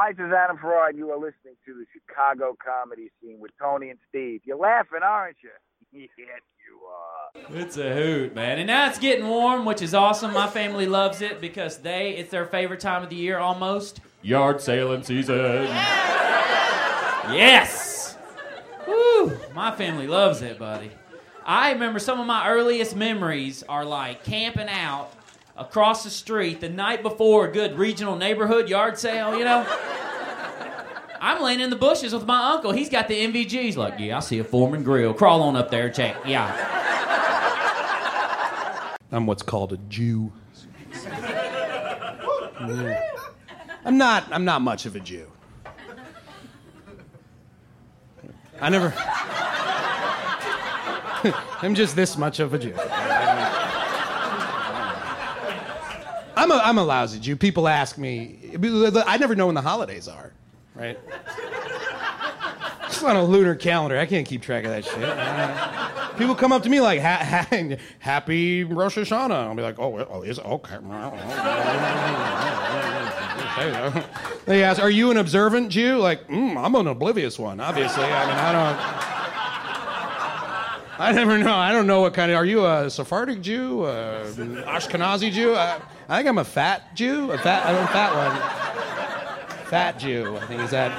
Hi, this is Adam Ferrari. You are listening to the Chicago Comedy Scene with Tony and Steve. You're laughing, aren't you? Yes, you are. It's a hoot, man. And now it's getting warm, which is awesome. My family loves it because it's their favorite time of the year almost. Yard sailing season. Yes! Woo! My family loves it, buddy. I remember some of my earliest memories are like camping out across the street the night before a good regional neighborhood yard sale, you know? I'm laying in the bushes with my uncle. He's got the MVG. He's like, yeah, I see a Foreman grill. Crawl on up there, check. Yeah. I'm what's called a Jew. I'm not much of a Jew. I'm just this much of a Jew. I'm a lousy Jew. People ask me, I never know when the holidays are, right? It's on a lunar calendar. I can't keep track of that shit. People come up to me like, happy Rosh Hashanah. I'll be like, oh, is it? Okay. They ask, are you an observant Jew? Like, I'm an oblivious one, obviously. I never know. I don't know what kind of... Are you a Sephardic Jew? Ashkenazi Jew? I think I'm a fat Jew. I'm a fat one. Fat Jew. I think is that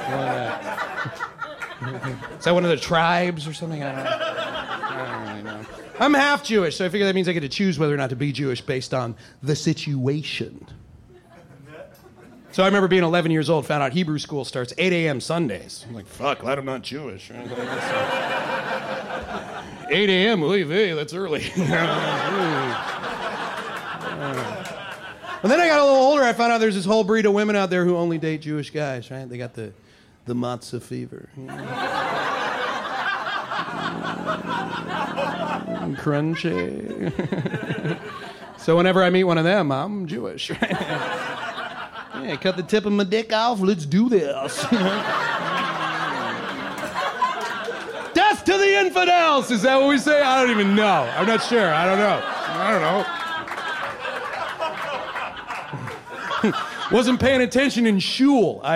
one of the tribes or something? I don't really know. I'm half Jewish, so I figure that means I get to choose whether or not to be Jewish based on the situation. So I remember being 11 years old, found out Hebrew school starts 8 a.m. Sundays. I'm like, fuck, glad I'm not Jewish. 8 a.m., that's early. And then I got a little older, I found out there's this whole breed of women out there who only date Jewish guys, right? They got the matzah fever. Crunchy. So whenever I meet one of them, I'm Jewish, right? Yeah, cut the tip of my dick off, let's do this. Death to the infidels! Is that what we say? I don't even know. I'm not sure. I don't know. Wasn't paying attention in shul. I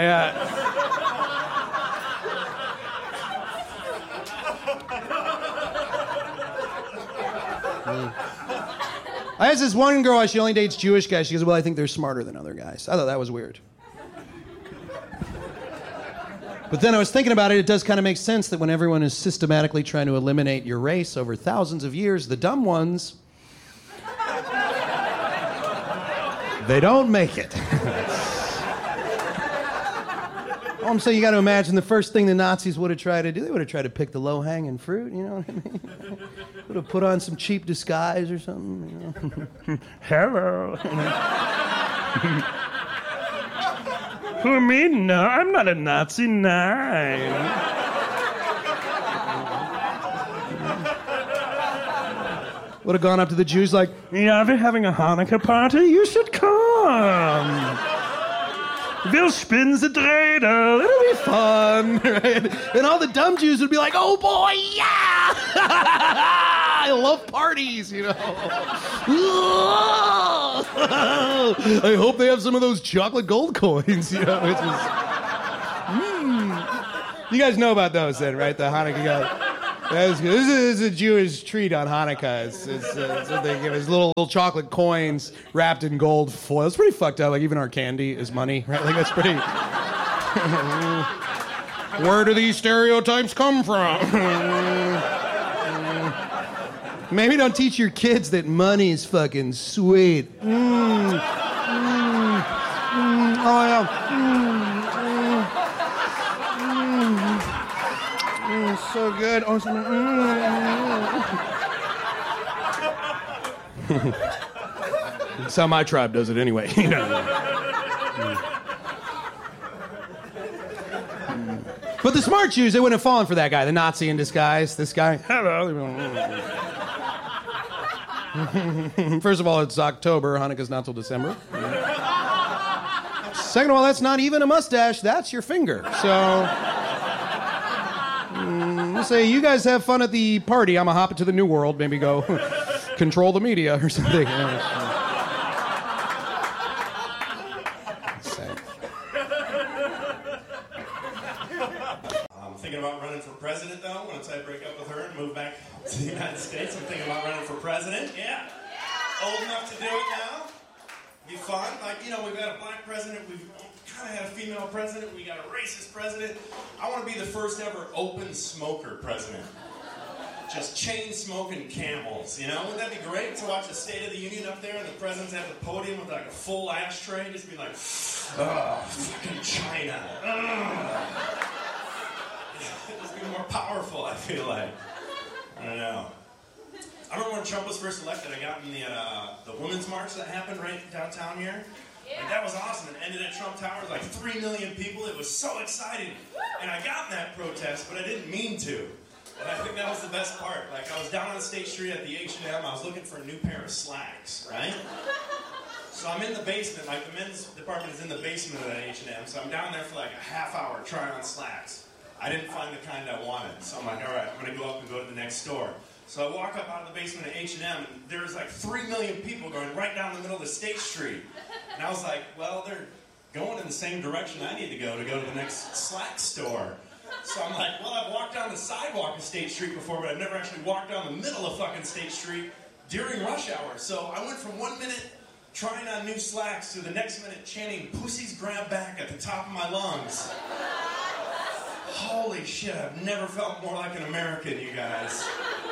asked this one girl, she only dates Jewish guys. She goes, well, I think they're smarter than other guys. I thought that was weird. But then I was thinking about it, it does kind of make sense that when everyone is systematically trying to eliminate your race over thousands of years, the dumb ones, they don't make it. I'm saying you got to imagine the first thing the Nazis would have tried to do, they would have tried to pick the low-hanging fruit, you know what I mean? Would have put on some cheap disguise or something, you know? Hello. Who, me? No, I'm not a Nazi. Nine. Would have gone up to the Jews like, yeah, we're having a Hanukkah party. You should come. We'll spin the dreidel. It'll be fun. Right? And all the dumb Jews would be like, oh boy, yeah! I love parties, you know. I hope they have some of those chocolate gold coins, you know. It's just, You guys know about those then, right? The Hanukkah guy. This is a Jewish treat on Hanukkah. It's what they give us little chocolate coins wrapped in gold foil. It's pretty fucked up. Like even our candy is money, right? Like that's pretty. Where do these stereotypes come from? Maybe don't teach your kids that money is fucking sweet. Oh yeah. So good. Oh, That's how my tribe does it anyway. You know. But the smart Jews, they wouldn't have fallen for that guy, the Nazi in disguise. This guy. Hello. First of all, it's October. Hanukkah's not till December. Second of all, that's not even a mustache. That's your finger. So... Let's say you guys have fun at the party. I'm gonna hop into the new world. Maybe go control the media or something. thinking about running for president, though. Once I break up with her and move back to the United States, I'm thinking about running for president. Yeah. Old enough to do it now. Be fun. Like, you know, we've got a black president. We've kind of had a female president. We got a racist president. I want to be the first ever open smoker president. Just chain smoking camels, you know? Wouldn't that be great to watch the State of the Union up there and the president's at the podium with like a full ashtray, just be like, oh, fucking China. Just be more powerful, I feel like. I don't know. I remember when Trump was first elected, I got in the Women's March that happened right downtown here. Yeah. Like, that was awesome. It ended at Trump Tower, like 3 million people. It was so exciting. And I got in that protest, but I didn't mean to. And I think that was the best part. Like, I was down on State Street at the H&M. I was looking for a new pair of slacks, right? So I'm in the basement. Like, the men's department is in the basement of that H&M. So I'm down there for like a half hour trying on slacks. I didn't find the kind I wanted. So I'm like, all right, I'm going to go up and go to the next store. So I walk up out of the basement of H&M, and there's like 3 million people going right down the middle of State Street. And I was like, well, they're going in the same direction I need to go to the next slack store. So I'm like, well, I've walked down the sidewalk of State Street before, but I've never actually walked down the middle of fucking State Street during rush hour. So I went from 1 minute trying on new slacks to the next minute chanting "Pussies grab back" at the top of my lungs. Holy shit, I've never felt more like an American, you guys.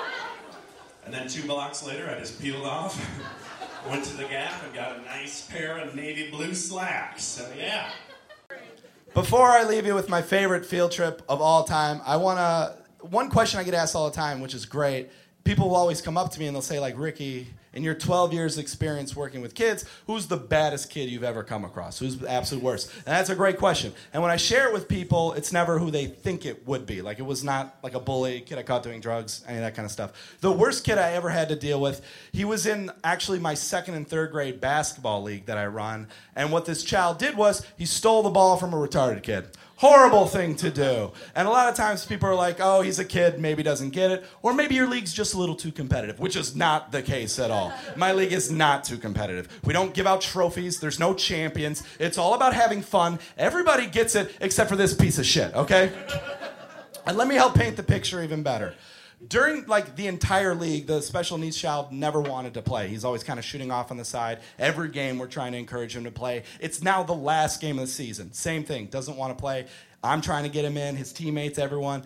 And then 2 blocks later, I just peeled off, went to the Gap, and got a nice pair of navy blue slacks. So yeah. Before I leave you with my favorite field trip of all time, one question I get asked all the time, which is great. People will always come up to me and they'll say, like, Ricky, in your 12 years experience working with kids, who's the baddest kid you've ever come across? Who's the absolute worst? And that's a great question. And when I share it with people, it's never who they think it would be. Like, it was not like a bully, kid I caught doing drugs, any of that kind of stuff. The worst kid I ever had to deal with, he was in actually my 2nd and 3rd grade basketball league that I run. And what this child did was he stole the ball from a retarded kid. Horrible thing to do. And a lot of times people are like, oh, he's a kid, maybe doesn't get it. Or maybe your league's just a little too competitive, which is not the case at all. My league is not too competitive. We don't give out trophies. There's no champions. It's all about having fun. Everybody gets it except for this piece of shit, okay? And let me help paint the picture even better. During, like, the entire league, the special needs child never wanted to play. He's always kind of shooting off on the side. Every game, we're trying to encourage him to play. It's now the last game of the season. Same thing. Doesn't want to play. I'm trying to get him in, his teammates, everyone.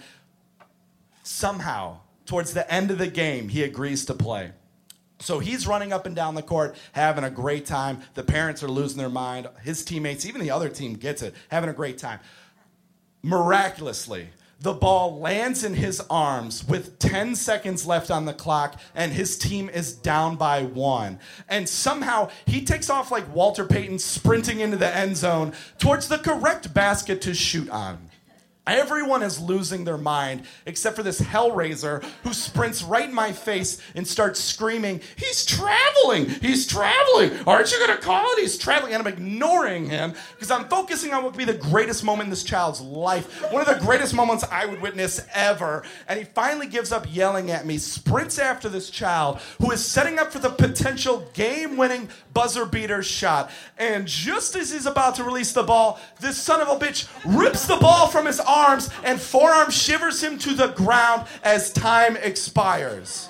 Somehow, towards the end of the game, he agrees to play. So he's running up and down the court, having a great time. The parents are losing their mind. His teammates, even the other team gets it, having a great time. Miraculously, the ball lands in his arms with 10 seconds left on the clock, and his team is down by 1. And somehow he takes off like Walter Payton, sprinting into the end zone towards the correct basket to shoot on. Everyone is losing their mind except for this hellraiser who sprints right in my face and starts screaming, "He's traveling! He's traveling! Aren't you going to call it? He's traveling!" And I'm ignoring him because I'm focusing on what would be the greatest moment in this child's life. One of the greatest moments I would witness ever. And he finally gives up yelling at me, sprints after this child who is setting up for the potential game-winning buzzer beater shot. And just as he's about to release the ball, this son of a bitch rips the ball from his arms and forearm shivers him to the ground as time expires.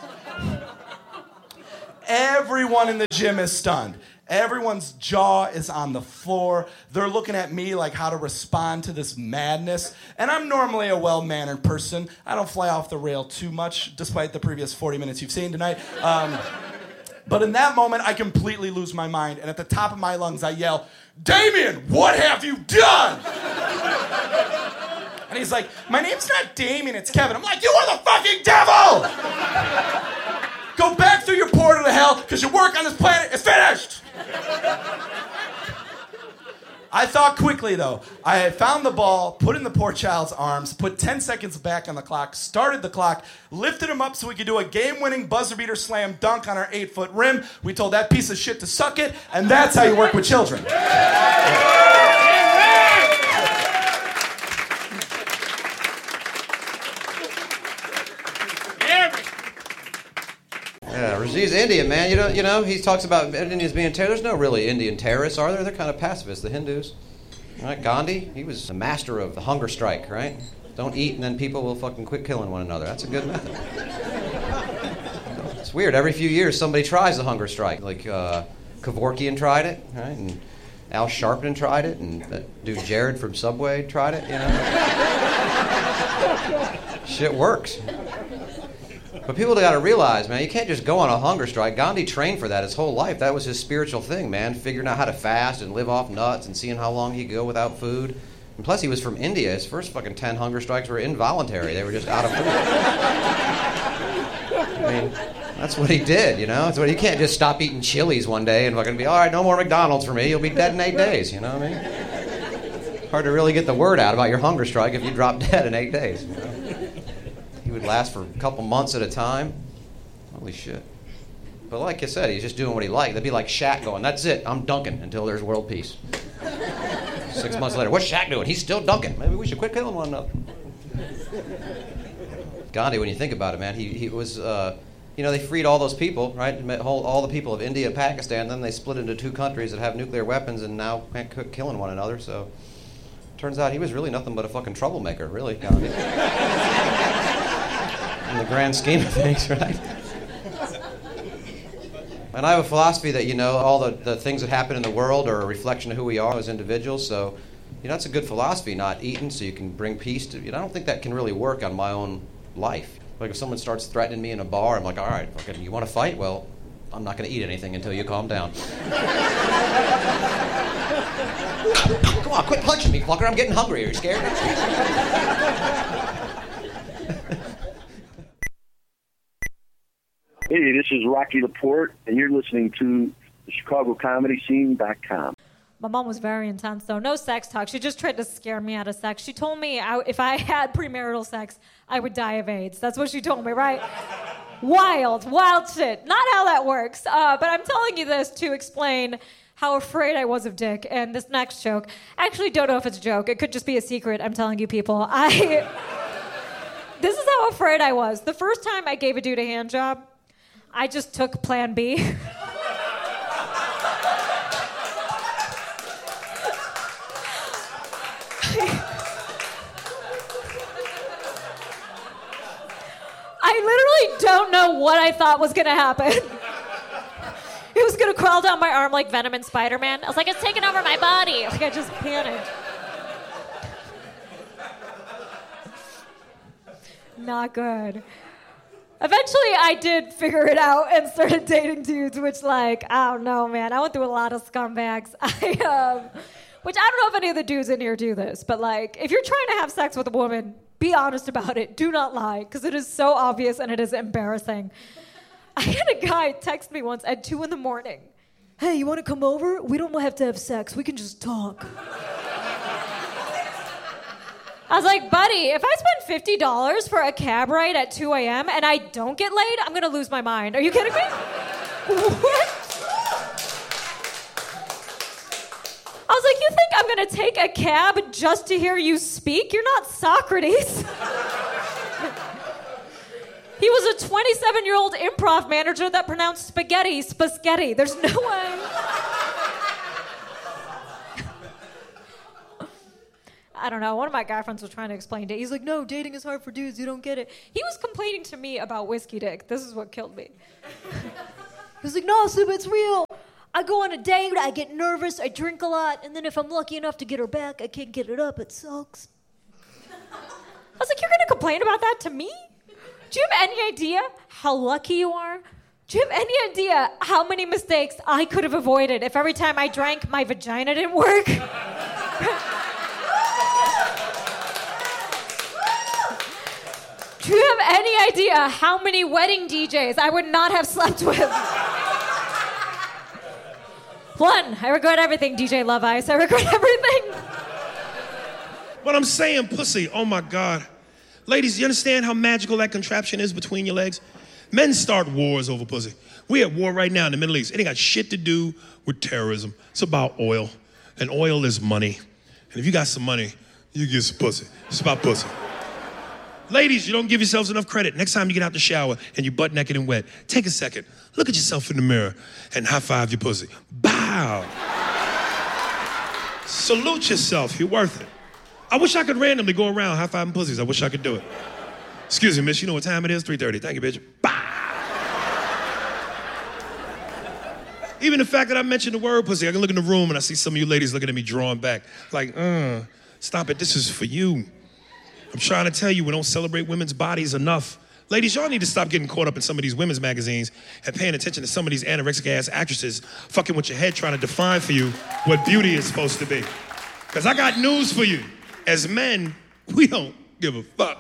Everyone in the gym is stunned. Everyone's jaw is on the floor. They're looking at me like how to respond to this madness. And I'm normally a well-mannered person. I don't fly off the rail too much, despite the previous 40 minutes you've seen tonight. But in that moment, I completely lose my mind. And at the top of my lungs, I yell, "Damien, what have you done?" And he's like, "My name's not Damien, it's Kevin." I'm like, "You are the fucking devil! Go back through your portal to hell, because your work on this planet is finished!" I thought quickly, though. I found the ball, put it in the poor child's arms, put 10 seconds back on the clock, started the clock, lifted him up so we could do a game-winning buzzer-beater slam dunk on our 8-foot rim. We told that piece of shit to suck it, and that's how you work with children. Yeah, Raji's Indian, man. You know, he talks about Indians being terrorists. There's no really Indian terrorists, are there? They're kind of pacifists, the Hindus. Right? Gandhi, he was the master of the hunger strike, right? Don't eat, and then people will fucking quit killing one another. That's a good method. It's weird. Every few years, somebody tries the hunger strike. Like Kevorkian tried it, right? And Al Sharpton tried it, and that dude Jared from Subway tried it, you know? Shit works. But people gotta realize, man, you can't just go on a hunger strike. Gandhi trained for that his whole life. That was his spiritual thing, man. Figuring out how to fast and live off nuts and seeing how long he could go without food. And plus, he was from India. His first fucking 10 hunger strikes were involuntary. They were just out of food. I mean, that's what he did, you know? You can't just stop eating Chili's one day and fucking be, all right, no more McDonald's for me. You'll be dead in 8 days, you know what I mean? Hard to really get the word out about your hunger strike if you drop dead in 8 days, you know? He would last for a couple months at a time. Holy shit. But like I said, he's just doing what he liked. That'd be like Shaq going, that's it, I'm dunking until there's world peace. 6 months later, what's Shaq doing? He's still dunking. Maybe we should quit killing one another. Gandhi, when you think about it, man, he was, they freed all those people, right? All the people of India and Pakistan, then they split into 2 countries that have nuclear weapons and now can't quit killing one another, so turns out he was really nothing but a fucking troublemaker, really, Gandhi. In the grand scheme of things, right? And I have a philosophy that, all the things that happen in the world are a reflection of who we are as individuals. So, that's a good philosophy, not eating so you can bring peace to, I don't think that can really work on my own life. Like if someone starts threatening me in a bar, I'm like, all right, fucking, you want to fight? Well, I'm not going to eat anything until you calm down. Come on, quit punching me, fucker. I'm getting hungry. Are you scared? Hey, this is Rocky Laporte, and you're listening to the ChicagoComedyScene.com. My mom was very intense, though. No sex talk. She just tried to scare me out of sex. She told me if I had premarital sex, I would die of AIDS. That's what she told me, right? Wild shit. Not how that works. But I'm telling you this to explain how afraid I was of dick. And this next joke, I actually don't know if it's a joke. It could just be a secret. I'm telling you, people. This is how afraid I was. The first time I gave a dude a hand job, I just took Plan B. I literally don't know what I thought was going to happen. It was going to crawl down my arm like Venom and Spider-Man. I was like, it's taking over my body. Like, I just panicked. Not good. Eventually, I did figure it out and started dating dudes, which, I don't know, man. I went through a lot of scumbags. Which I don't know if any of the dudes in here do this, but, if you're trying to have sex with a woman, be honest about it. Do not lie, because it is so obvious and it is embarrassing. I had a guy text me once at 2 a.m. Hey, you want to come over? We don't have to have sex. We can just talk. I was like, buddy, if I spend $50 for a cab ride at 2 a.m. and I don't get laid, I'm going to lose my mind. Are you kidding me? What? I was like, you think I'm going to take a cab just to hear you speak? You're not Socrates. He was a 27-year-old improv manager that pronounced spaghetti, spaghetti. There's no way. I don't know. One of my guy friends was trying to explain it. He's like, no, dating is hard for dudes. You don't get it. He was complaining to me about whiskey dick. This is what killed me. He was like, no, Sub, it's real. I go on a date, I get nervous, I drink a lot, and then if I'm lucky enough to get her back, I can't get it up. It sucks. I was like, you're going to complain about that to me? Do you have any idea how lucky you are? Do you have any idea how many mistakes I could have avoided if every time I drank, my vagina didn't work? Do you have any idea how many wedding DJs I would not have slept with? One, I regret everything, DJ Love Ice. I regret everything. But I'm saying, pussy, oh my God. Ladies, you understand how magical that contraption is between your legs? Men start wars over pussy. We're at war right now in the Middle East. It ain't got shit to do with terrorism. It's about oil. And oil is money. And if you got some money, you get some pussy. It's about pussy. Ladies, you don't give yourselves enough credit. Next time you get out the shower and you're butt naked and wet, take a second, look at yourself in the mirror and high five your pussy. Bow. Salute yourself, you're worth it. I wish I could randomly go around high-fiving pussies. I wish I could do it. Excuse me, miss, you know what time it is? 3:30. Thank you, bitch. Bah! Even the fact that I mentioned the word pussy, I can look in the room and I see some of you ladies looking at me drawing back. Like, stop it, this is for you. I'm trying to tell you, we don't celebrate women's bodies enough. Ladies, y'all need to stop getting caught up in some of these women's magazines and paying attention to some of these anorexic-ass actresses fucking with your head trying to define for you what beauty is supposed to be. Because I got news for you. As men, we don't give a fuck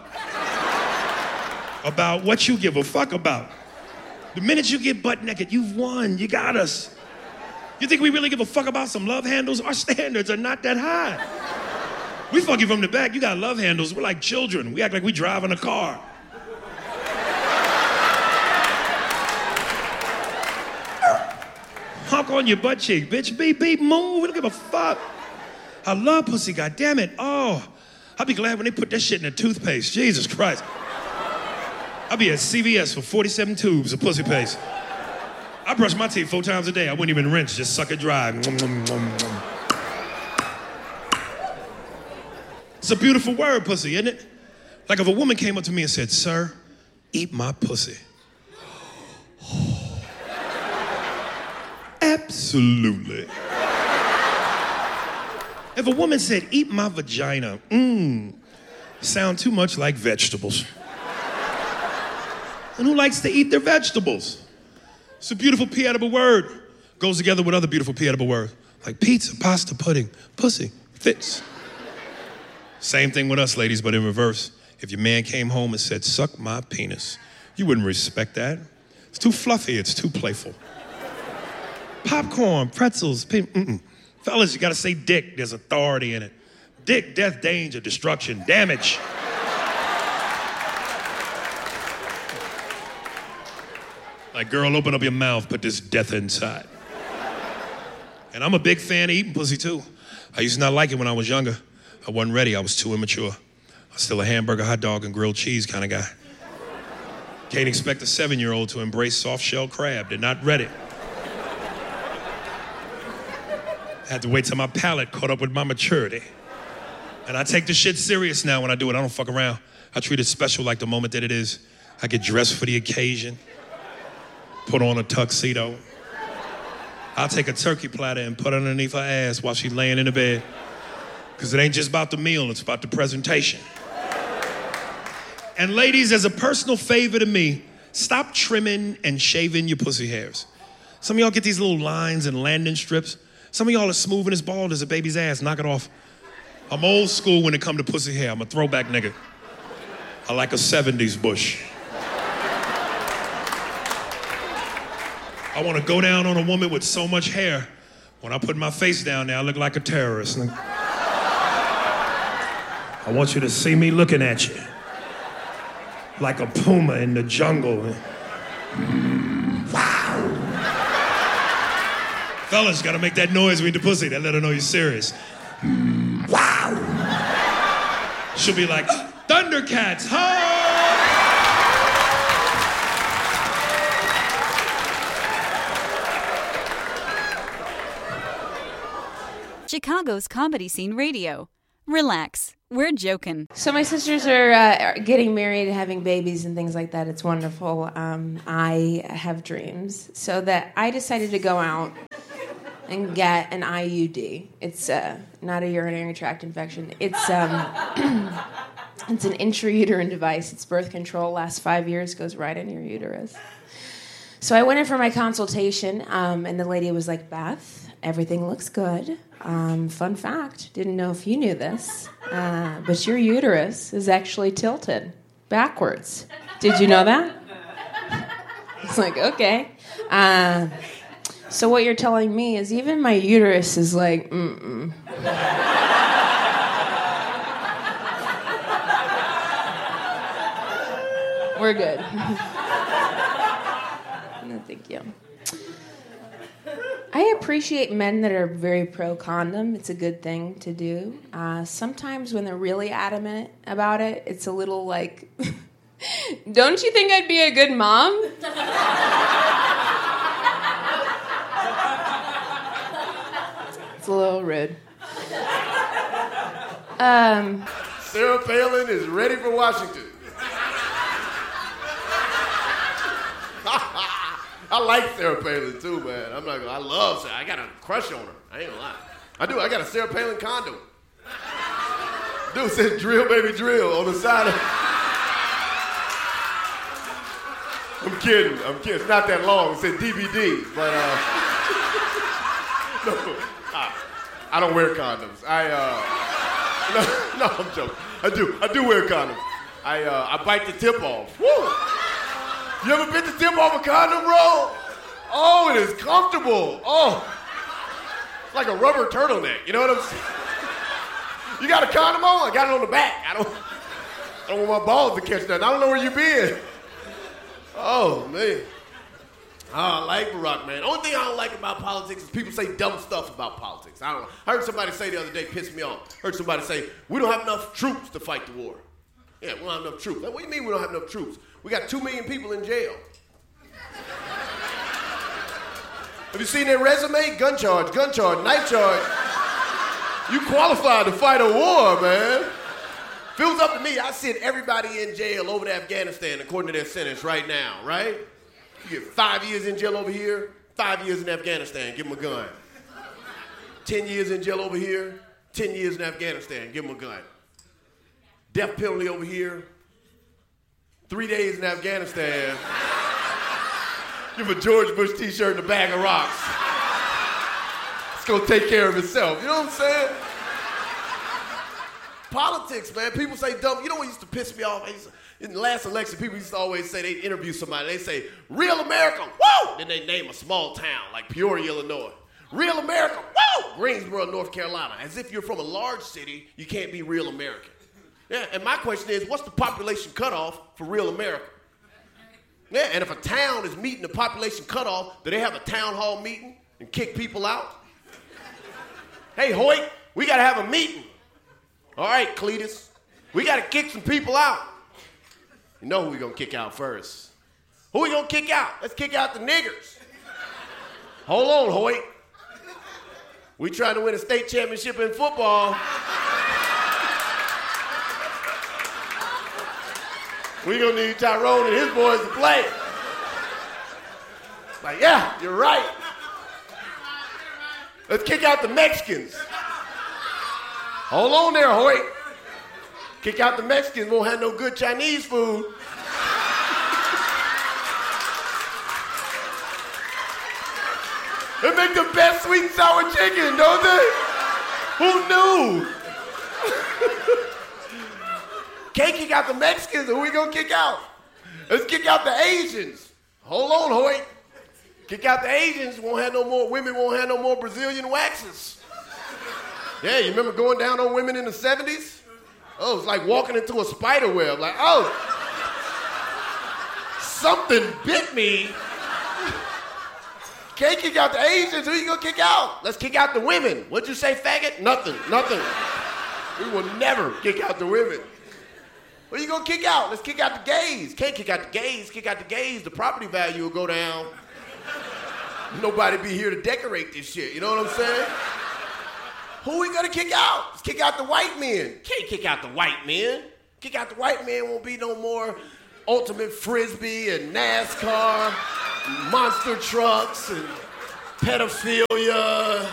about what you give a fuck about. The minute you get butt naked, you've won. You got us. You think we really give a fuck about some love handles? Our standards are not that high. We fuck you from the back. You got love handles. We're like children. We act like we drive in a car. Honk on your butt cheek, bitch. Beep, beep, move. We don't give a fuck. I love pussy, goddammit. Oh, I'll be glad when they put that shit in a toothpaste. Jesus Christ. I'll be at CVS for 47 tubes of pussy paste. I brush my teeth 4 times a day. I wouldn't even rinse, just suck it dry. It's a beautiful word, pussy, isn't it? Like if a woman came up to me and said, sir, eat my pussy. Absolutely. If a woman said, eat my vagina, sound too much like vegetables. And who likes to eat their vegetables? It's a beautiful pee-edible word. Goes together with other beautiful pee-edible words. Like pizza, pasta, pudding, pussy, fits. Same thing with us, ladies, but in reverse. If your man came home and said, suck my penis, you wouldn't respect that. It's too fluffy, it's too playful. Popcorn, pretzels, Fellas, you gotta say dick, there's authority in it. Dick, death, danger, destruction, damage. Like, girl, open up your mouth, put this death inside. And I'm a big fan of eating pussy, too. I used to not like it when I was younger. I wasn't ready, I was too immature. I was still a hamburger, hot dog, and grilled cheese kind of guy. Can't expect a 7-year-old to embrace soft-shell crab. They're not ready. I had to wait till my palate caught up with my maturity. And I take the shit serious now when I do it. I don't fuck around. I treat it special like the moment that it is. I get dressed for the occasion. Put on a tuxedo. I'll take a turkey platter and put it underneath her ass while she's laying in the bed. Because it ain't just about the meal, it's about the presentation. And ladies, as a personal favor to me, stop trimming and shaving your pussy hairs. Some of y'all get these little lines and landing strips. Some of y'all are smooth and as bald as a baby's ass. Knock it off. I'm old school when it comes to pussy hair. I'm a throwback nigga. I like a 70s bush. I want to go down on a woman with so much hair. When I put my face down there, I look like a terrorist. I want you to see me looking at you. Like a puma in the jungle. Wow. Fellas, gotta make that noise with the pussy. That let her know you're serious. Wow. She'll be like, Thundercats, huh? Chicago's Comedy Scene Radio. Relax, we're joking. So my sisters are getting married, having babies and things like that. It's wonderful. I have dreams. So that I decided to go out and get an IUD. It's not a urinary tract infection. It's it's an intrauterine device. It's birth control. Lasts 5 years, goes right in your uterus. So I went in for my consultation, and the lady was like, Beth, everything looks good. Fun fact, didn't know if you knew this, but your uterus is actually tilted backwards. Did you know that? It's like, okay. So what you're telling me is even my uterus is like, We're good. No, thank you. I appreciate men that are very pro-condom. It's a good thing to do. Sometimes when they're really adamant about it, it's a little like, don't you think I'd be a good mom? It's a little rude. Sarah Palin is ready for Washington. I like Sarah Palin too, man. I love Sarah. I got a crush on her. I ain't gonna lie. I do. I got a Sarah Palin condom. Dude says drill, baby, drill on the side of... I'm kidding. It's not that long. It said DVD, but no, I don't wear condoms. No, I'm joking. I do wear condoms. I bite the tip off. Woo! You ever bit the tip off a condom, bro? Oh, it is comfortable. Oh, it's like a rubber turtleneck. You know what I'm saying? You got a condom on? I got it on the back. I don't want my balls to catch nothing. I don't know where you been. Oh, man. I like Barack, man. The only thing I don't like about politics is people say dumb stuff about politics. I don't know. I heard somebody say the other day, pissed me off. Heard somebody say, we don't have enough troops to fight the war. Yeah, we don't have enough troops. Like, what do you mean we don't have enough troops? We got 2 million people in jail. Have you seen their resume? Gun charge, knife charge. You qualified to fight a war, man. If it was up to me, I'd send everybody in jail over to Afghanistan according to their sentence right now, right? You get 5 years in jail over here, 5 years in Afghanistan, give them a gun. 10 years in jail over here, 10 years in Afghanistan, give them a gun. Death penalty over here, 3 days in Afghanistan. Give a George Bush t-shirt and a bag of rocks. It's gonna take care of itself, you know what I'm saying? Politics, man. People say dumb. You know what used to piss me off? In the last election, people used to always say, they'd interview somebody, they say, real America, woo! Then they name a small town like Peoria, Illinois. Real America, woo! Greensboro, North Carolina. As if you're from a large city, you can't be real American. Yeah, and my question is, what's the population cutoff for real America? Yeah, and if a town is meeting the population cutoff, do they have a town hall meeting and kick people out? Hey, Hoyt, we gotta have a meeting. All right, Cletus, we gotta kick some people out. You know who we gonna kick out first? Who we gonna kick out? Let's kick out the niggers. Hold on, Hoyt. We trying to win a state championship in football. We gonna need Tyrone and his boys to play. Like, yeah, you're right. Let's kick out the Mexicans. Hold on there, Hoyt. Kick out the Mexicans, won't have no good Chinese food. They make the best sweet and sour chicken, don't they? Who knew? Can't kick out the Mexicans, who we gonna kick out? Let's kick out the Asians. Hold on, Hoyt. Kick out the Asians, women won't have no more Brazilian waxes. Yeah, you remember going down on women in the 70s? Oh, it's like walking into a spider web. Like, oh, something bit me. Can't kick out the Asians, who you gonna kick out? Let's kick out the women. What'd you say, faggot? Nothing. We will never kick out the women. What are you gonna kick out? Let's kick out the gays. Can't kick out the gays. Kick out the gays, the property value will go down. Nobody be here to decorate this shit, you know what I'm saying? Who we gonna kick out? Let's kick out the white men. Can't kick out the white men. Kick out the white men, won't be no more ultimate frisbee and NASCAR, monster trucks and pedophilia,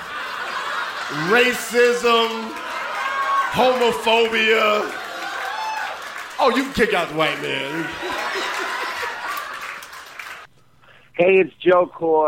racism, homophobia. Oh, you can kick out the white man. Hey, it's Joe Coy.